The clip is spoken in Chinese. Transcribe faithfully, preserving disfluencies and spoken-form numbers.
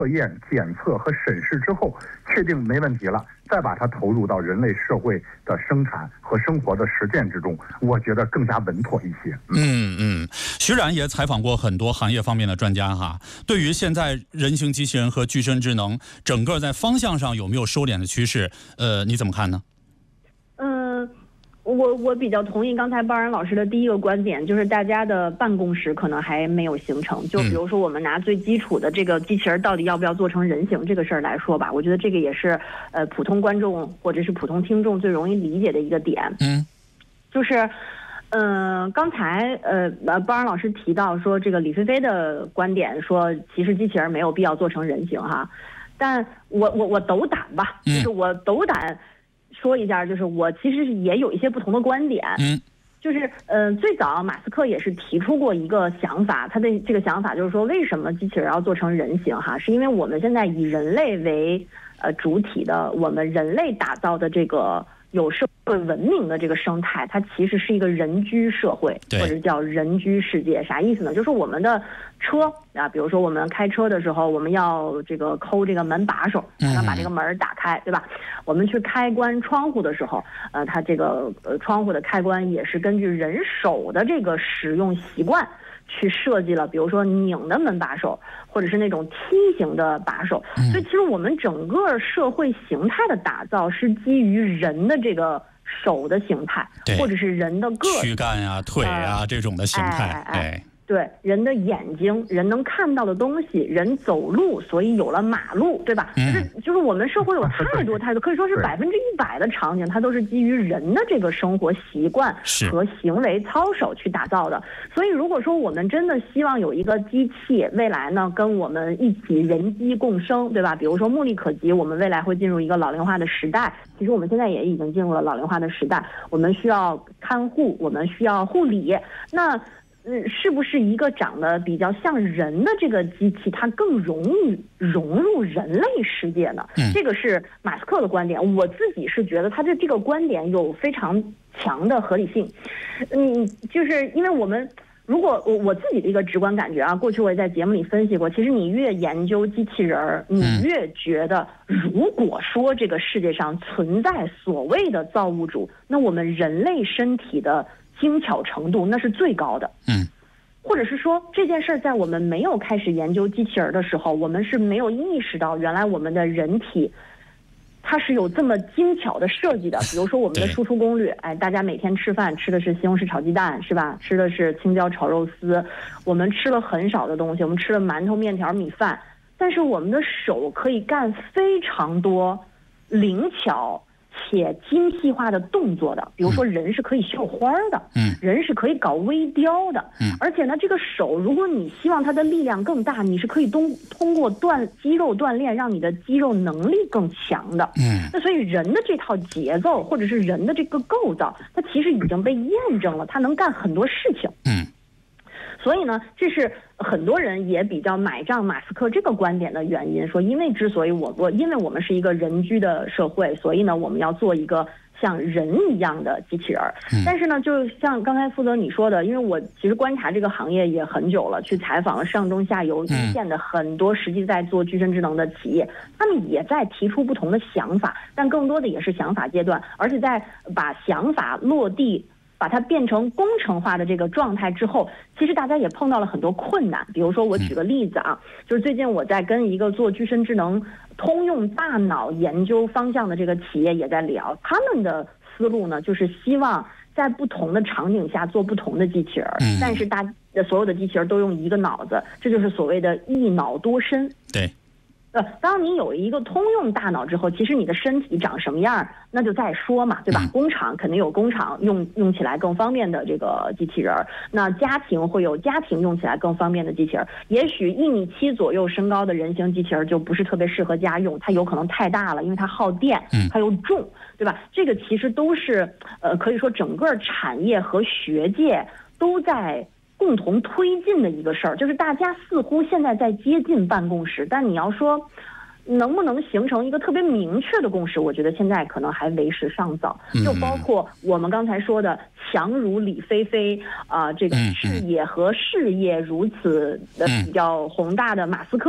测验、检测和审视之后，确定没问题了，再把它投入到人类社会的生产和生活的实践之中，我觉得更加稳妥一些。 嗯嗯，徐冉也采访过很多行业方面的专家哈，对于现在人形机器人和具身智能整个在方向上有没有收敛的趋势，呃，你怎么看呢？ 嗯。我我比较同意刚才包然老师的第一个观点，就是大家的办公室可能还没有形成。就比如说我们拿最基础的这个机器人到底要不要做成人形这个事儿来说吧，我觉得这个也是呃普通观众或者是普通听众最容易理解的一个点。嗯，就是嗯、呃，刚才呃包然老师提到说这个李飞飞的观点，说其实机器人没有必要做成人形哈，但我我我斗胆吧，就是我斗胆。说一下，就是我其实也有一些不同的观点，嗯，就是呃，最早马斯克也是提出过一个想法，他的这个想法就是说，为什么机器人要做成人形哈？是因为我们现在以人类为呃主体的，我们人类打造的这个有社会文明的这个生态，它其实是一个人居社会，或者叫人居世界。啥意思呢？就是我们的车啊，比如说我们开车的时候，我们要这个抠这个门把手，才能把这个门打开，对吧？我们去开关窗户的时候，呃，它这个呃窗户的开关也是根据人手的这个使用习惯去设计了，比如说拧的门把手，或者是那种梯形的把手。所以其实我们整个社会形态的打造是基于人的这个手的形态，或者是人的个躯干呀、腿呀、呃、这种的形态。 哎哎对，人的眼睛，人能看到的东西，人走路，所以有了马路，对吧？嗯、就是就是我们社会有太多太多，可以说是百分之一百的场景，它都是基于人的这个生活习惯和行为操守去打造的。所以，如果说我们真的希望有一个机器未来呢，跟我们一起人机共生，对吧？比如说目力可及，我们未来会进入一个老龄化的时代。其实我们现在也已经进入了老龄化的时代，我们需要看护，我们需要护理，那。嗯，是不是一个长得比较像人的这个机器，它更容易融入人类世界呢？嗯、这个是马斯克的观点。我自己是觉得他的这个观点有非常强的合理性。嗯，就是因为我们如果我我自己的一个直观感觉啊，过去我也在节目里分析过，其实你越研究机器人儿，你越觉得，如果说这个世界上存在所谓的造物主，那我们人类身体的精巧程度那是最高的，嗯，或者是说这件事在我们没有开始研究机器人的时候，我们是没有意识到原来我们的人体它是有这么精巧的设计的。比如说我们的输出攻略，哎，大家每天吃饭吃的是西红柿炒鸡蛋，是吧？吃的是青椒炒肉丝，我们吃了很少的东西，我们吃了馒头、面条、米饭，但是我们的手可以干非常多灵巧且精细化的动作的，比如说人是可以绣花的，嗯，人是可以搞微雕的，嗯，而且呢，这个手如果你希望它的力量更大，你是可以通通过锻肌肉锻炼，让你的肌肉能力更强的，嗯，那所以人的这套节奏或者是人的这个构造，它其实已经被验证了，它能干很多事情，嗯。所以呢，这是很多人也比较买账马斯克这个观点的原因，说因为之所以我我因为我们是一个人居的社会，所以呢我们要做一个像人一样的机器人。但是呢，就像刚才负责你说的，因为我其实观察这个行业也很久了，去采访了上中下游一线的很多实际在做具身智能的企业，他们也在提出不同的想法，但更多的也是想法阶段，而且在把想法落地把它变成工程化的这个状态之后，其实大家也碰到了很多困难。比如说我举个例子啊，就是最近我在跟一个做具身智能通用大脑研究方向的这个企业也在聊，他们的思路呢就是希望在不同的场景下做不同的机器人，但是大所有的机器人都用一个脑子，这就是所谓的一脑多身。 对。 呃，当你有一个通用大脑之后，其实你的身体长什么样，那就再说嘛，对吧？工厂肯定有工厂用用起来更方便的这个机器人，那家庭会有家庭用起来更方便的机器人。也许一米七左右身高的人形机器人就不是特别适合家用，它有可能太大了，因为它耗电，它又重，对吧？这个其实都是呃，可以说整个产业和学界都在共同推进的一个事儿，就是大家似乎现在在接近办公室，但你要说能不能形成一个特别明确的共识，我觉得现在可能还为时尚早。就包括我们刚才说的强如李飞飞啊、呃，这个视野和事业如此的比较宏大的马斯克。